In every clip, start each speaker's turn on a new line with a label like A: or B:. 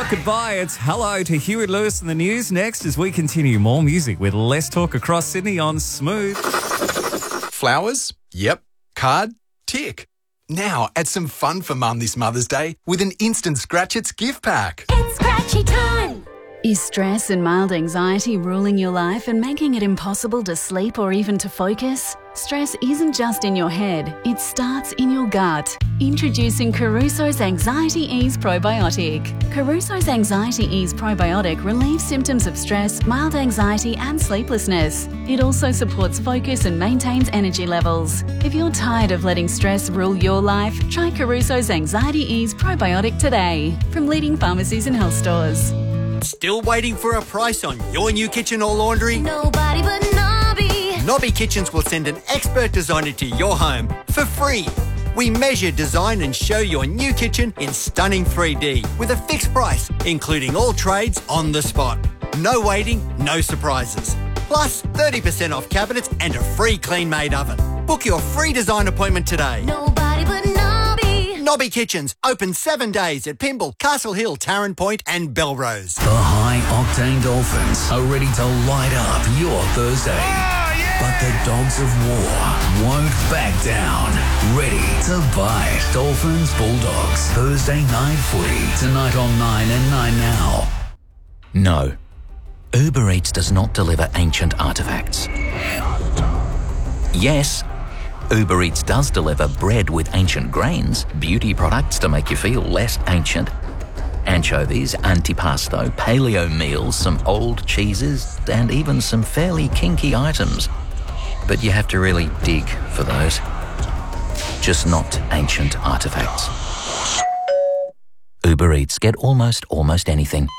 A: Goodbye, it's hello to Huey Lewis and the news next as we continue more music with Less Talk across Sydney on Smooth.
B: Flowers? Yep. Card? Tick. Now add some fun for Mum this Mother's Day with an instant Scratch-Its gift pack.
C: It's scratchy time!
D: Is stress and mild anxiety ruling your life and making it impossible to sleep or even to focus? Stress isn't just in your head, it starts in your gut. Introducing Caruso's Anxiety Ease Probiotic. Caruso's Anxiety Ease Probiotic relieves symptoms of stress, mild anxiety and sleeplessness. It also supports focus and maintains energy levels. If you're tired of letting stress rule your life, try Caruso's Anxiety Ease Probiotic today from leading pharmacies and health stores.
E: Still waiting for a price on your new kitchen or laundry?
C: Nobody but Nobby.
E: Nobby Kitchens will send an expert designer to your home for free. We measure, design and show your new kitchen in stunning 3D with a fixed price, including all trades on the spot. No waiting, no surprises. Plus 30% off cabinets and a free clean-made oven. Book your free design appointment today.
C: Nobody but Nobby.
E: Nobby Kitchens, open 7 days at Pymble, Castle Hill, Tarrant Point and Belrose.
F: The high-octane Dolphins are ready to light up your Thursday. But the Dogs of War won't back down. Ready to bite. Dolphins Bulldogs. Thursday night footy. Tonight on 9 and 9 now.
G: No. Uber Eats does not deliver ancient artifacts. Yes, Uber Eats does deliver bread with ancient grains, beauty products to make you feel less ancient, anchovies, antipasto, paleo meals, some old cheeses, and even some fairly kinky items. But you have to really dig for those. Just not ancient artifacts. Uber Eats, get almost anything.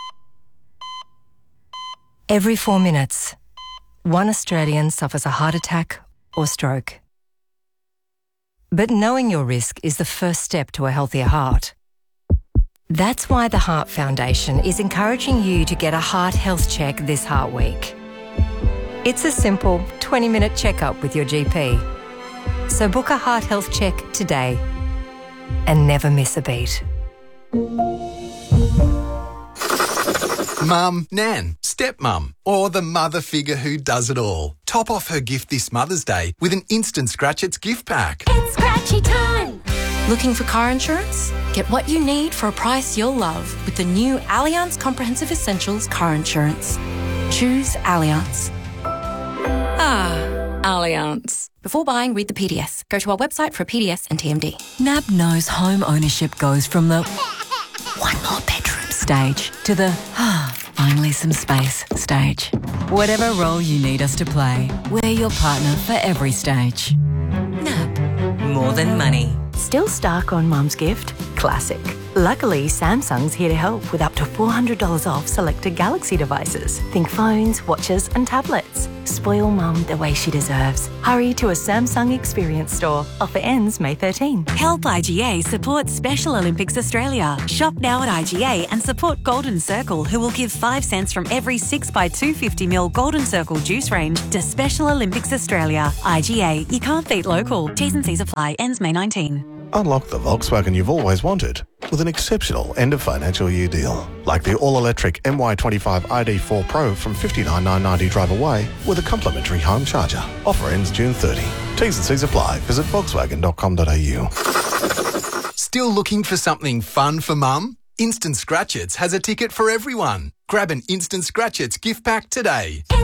H: Every 4 minutes, one Australian suffers a heart attack or stroke. But knowing your risk is the first step to a healthier heart. That's why the Heart Foundation is encouraging you to get a heart health check this Heart Week. It's a simple 20-minute checkup with your GP. So book a heart health check today and never miss a beat.
B: Mum, Nan, stepmum, or the mother figure who does it all. Top off her gift this Mother's Day with an instant Scratch-Its gift pack.
C: It's scratchy time!
I: Looking for car insurance? Get what you need for a price you'll love with the new Allianz Comprehensive Essentials car insurance. Choose Allianz. Allianz. Before buying, read the PDS. Go to our website for a PDS and TMD.
J: NAB knows home ownership goes from the one more bedroom stage to the finally some space stage. Whatever role you need us to play, we're your partner for every stage. NAB. More than money.
K: Still stuck on Mum's gift? Classic. Luckily, Samsung's here to help with up to $400 off selected Galaxy devices. Think phones, watches and tablets. Spoil Mum the way she deserves. Hurry to a Samsung Experience store. Offer ends May 13.
J: Help IGA support Special Olympics Australia. Shop now at IGA and support Golden Circle, who will give 5 cents from every 6x250ml Golden Circle juice range to Special Olympics Australia. IGA, you can't beat local. T's and C's apply. Ends May 19.
L: Unlock the Volkswagen you've always wanted with an exceptional end of financial year deal. Like the all-electric MY25 ID4 Pro from $59,990 drive away with a complimentary home charger. Offer ends June 30. T's and C's apply. Visit volkswagen.com.au.
B: Still looking for something fun for Mum? Instant Scratch-Its has a ticket for everyone. Grab an Instant Scratch-Its gift pack today.